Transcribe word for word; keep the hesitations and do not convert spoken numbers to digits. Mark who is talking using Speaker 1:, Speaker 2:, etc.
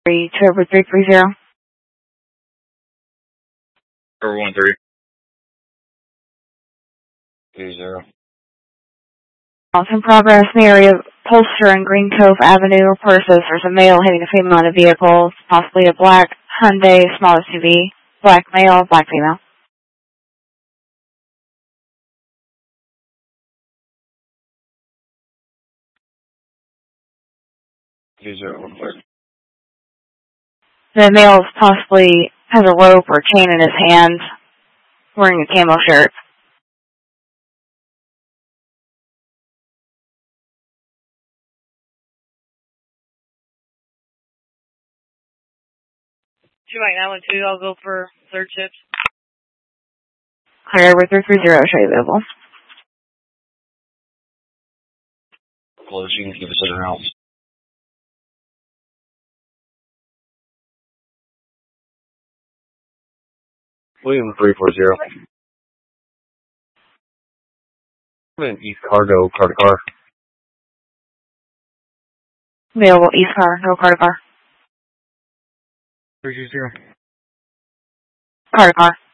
Speaker 1: three, Trevor three three zero.
Speaker 2: Trevor one three.
Speaker 3: Two zero.
Speaker 1: Also in progress in the area of Polster and Green Cove Avenue or Persis. There's a male hitting a female in a vehicle, possibly a black Hyundai small S U V. Black male, black female.
Speaker 3: Two zero. One clear.
Speaker 1: The male possibly has a rope or chain in his hand, wearing a camo shirt.
Speaker 4: two Mike nine one two, I'll go for third shift.
Speaker 1: Clear over three three zero, show you available.
Speaker 3: Close, you can give us an ounce. William three four zero. I'm in East Cargo, car to car.
Speaker 1: Available East car, no car to car.
Speaker 2: three two zero.
Speaker 1: Car to car.